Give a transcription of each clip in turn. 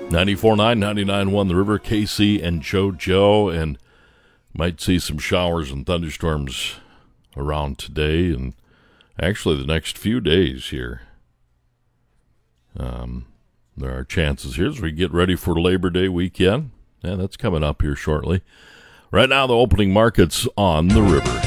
94.9, 99.1 The River, KC and JoJo, and might see some showers and thunderstorms around today and actually the next few days here. There are chances here as we get ready for Labor Day weekend. Yeah, that's coming up here shortly. Right now, the opening markets on the river.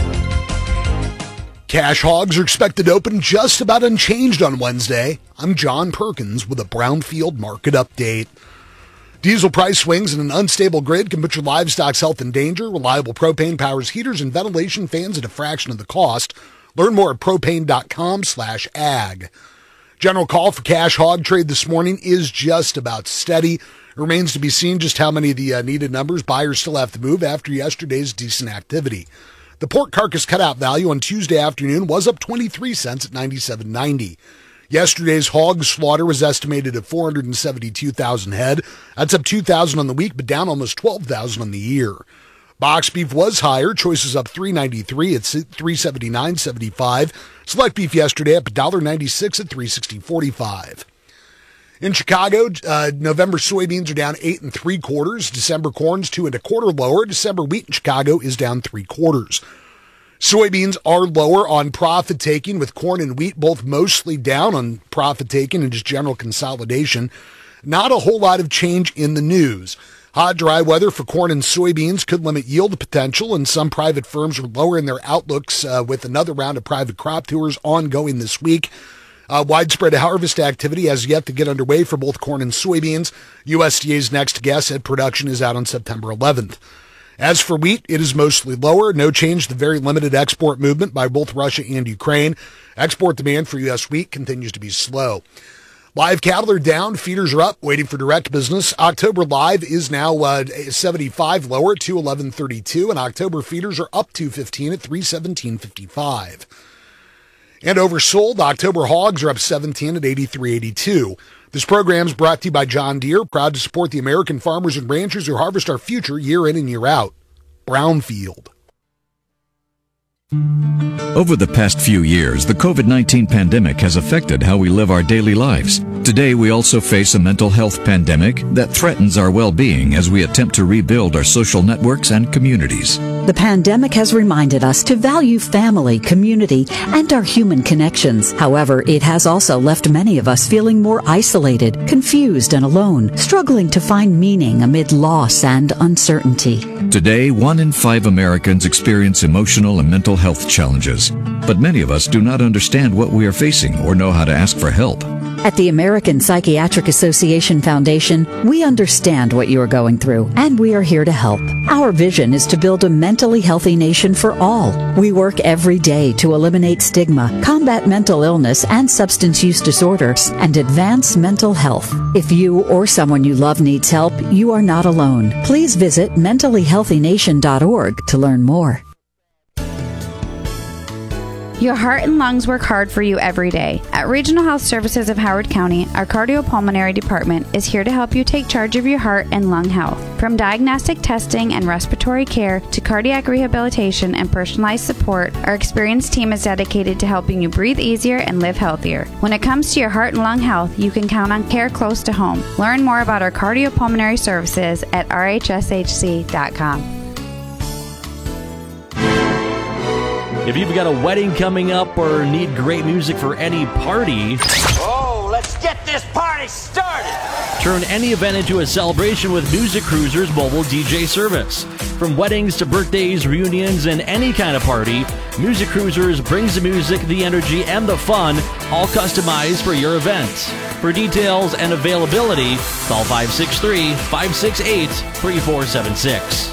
Cash hogs are expected to open just about unchanged on Wednesday. I'm John Perkins with a Brownfield market update. Diesel price swings in an unstable grid can put your livestock's health in danger. Reliable propane powers heaters and ventilation fans at a fraction of the cost. Learn more at propane.com/ag. General call for cash hog trade this morning is just about steady. It remains to be seen just how many of the needed numbers buyers still have to move after yesterday's decent activity. The pork carcass cutout value on Tuesday afternoon was up 23 cents at $97.90. Yesterday's hog slaughter was estimated at 472,000 head. That's up 2,000 on the week, but down almost 12,000 on the year. Box beef was higher. Choices up $3.93 at $379.75. Select beef yesterday up $1.96 at $360.45. In Chicago, November soybeans are down 8 3/4. December corn's 2 1/4 lower. December wheat in Chicago is down 3/4. Soybeans are lower on profit taking, with corn and wheat both mostly down on profit taking and just general consolidation. Not a whole lot of change in the news. Hot, dry weather for corn and soybeans could limit yield potential, and some private firms are lowering their outlooks with another round of private crop tours ongoing this week. Widespread harvest activity has yet to get underway for both corn and soybeans. USDA's next guess at production is out on September 11th. As for wheat, it is mostly lower. No change to the very limited export movement by both Russia and Ukraine. Export demand for U.S. wheat continues to be slow. Live cattle are down. Feeders are up, waiting for direct business. October live is now 75 lower, 211.32, and October feeders are up 215 at 317.55. And oversold, October hogs are up 17 at 83.82. This program is brought to you by John Deere, proud to support the American farmers and ranchers who harvest our future year in and year out. Brownfield. Over the past few years, the COVID-19 pandemic has affected how we live our daily lives. Today, we also face a mental health pandemic that threatens our well-being as we attempt to rebuild our social networks and communities. The pandemic has reminded us to value family, community, and our human connections. However, it has also left many of us feeling more isolated, confused, and alone, struggling to find meaning amid loss and uncertainty. Today, 1 in 5 Americans experience emotional and mental health challenges, but many of us do not understand what we are facing or know how to ask for help. At the American Psychiatric Association Foundation, we understand what you are going through, and we are here to help. Our vision is to build a mentally healthy nation for all. We work every day to eliminate stigma, combat mental illness and substance use disorders, and advance mental health. If you or someone you love needs help, you are not alone. Please visit mentallyhealthynation.org to learn more. Your heart and lungs work hard for you every day. At Regional Health Services of Howard County, our cardiopulmonary department is here to help you take charge of your heart and lung health. From diagnostic testing and respiratory care to cardiac rehabilitation and personalized support, our experienced team is dedicated to helping you breathe easier and live healthier. When it comes to your heart and lung health, you can count on care close to home. Learn more about our cardiopulmonary services at rhshc.com. If you've got a wedding coming up or need great music for any party, let's get this party started! Turn any event into a celebration with Music Cruisers mobile DJ service. From weddings to birthdays, reunions, and any kind of party, Music Cruisers brings the music, the energy, and the fun, all customized for your event. For details and availability, call 563-568-3476.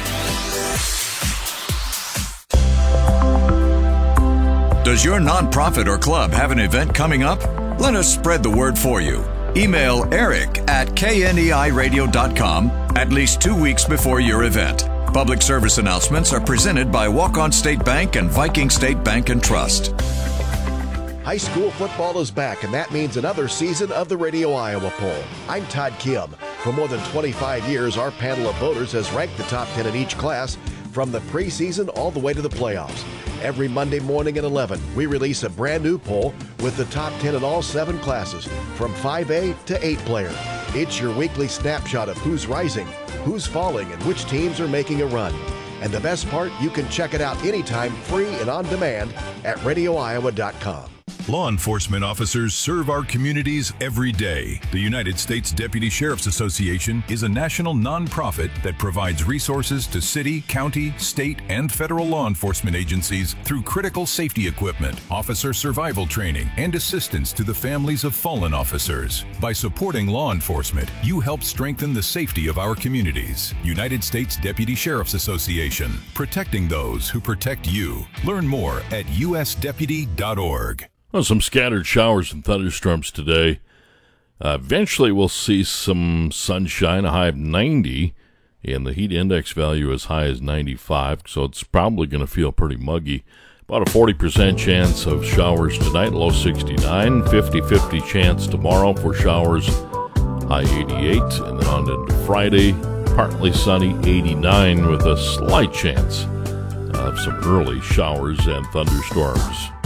Does your nonprofit or club have an event coming up? Let us spread the word for you. Email eric@kneiradio.com at least 2 weeks before your event. Public service announcements are presented by Walk-On State Bank and Viking State Bank and Trust. High school football is back, and that means another season of the Radio Iowa Poll. I'm Todd Kim. For more than 25 years, our panel of voters has ranked the top 10 in each class, from the preseason all the way to the playoffs. Every Monday morning at 11, we release a brand new poll with the top 10 in all 7 classes, from 5A to 8 player. It's your weekly snapshot of who's rising, who's falling, and which teams are making a run. And the best part, you can check it out anytime, free and on demand at radioiowa.com. Law enforcement officers serve our communities every day. The United States Deputy Sheriff's Association is a national nonprofit that provides resources to city, county, state, and federal law enforcement agencies through critical safety equipment, officer survival training, and assistance to the families of fallen officers. By supporting law enforcement, you help strengthen the safety of our communities. United States Deputy Sheriff's Association, protecting those who protect you. Learn more at usdeputy.org. Well, some scattered showers and thunderstorms today. Eventually, we'll see some sunshine, a high of 90, and the heat index value as high as 95, so it's probably going to feel pretty muggy. About a 40% chance of showers tonight, low 69, 50-50 chance tomorrow for showers, high 88, and then on into Friday, partly sunny, 89, with a slight chance of some early showers and thunderstorms.